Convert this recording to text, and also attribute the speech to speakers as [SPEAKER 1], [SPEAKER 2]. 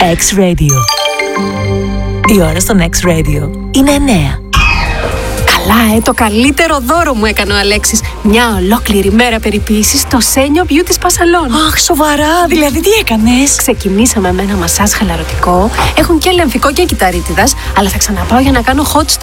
[SPEAKER 1] X-Radio. Η ώρα στον X-Radio είναι 9.
[SPEAKER 2] Καλά, το καλύτερο δώρο μου έκανε ο Αλέξης. Μια ολόκληρη μέρα περιποίησης στο Senio Beauty Spa Salon.
[SPEAKER 1] Αχ, σοβαρά, δηλαδή τι έκανες?
[SPEAKER 2] Ξεκινήσαμε με ένα μασάζ χαλαρωτικό. Έχουν και λεμφικό και κυταρίτιδας, αλλά θα ξαναπάω για να κάνω hot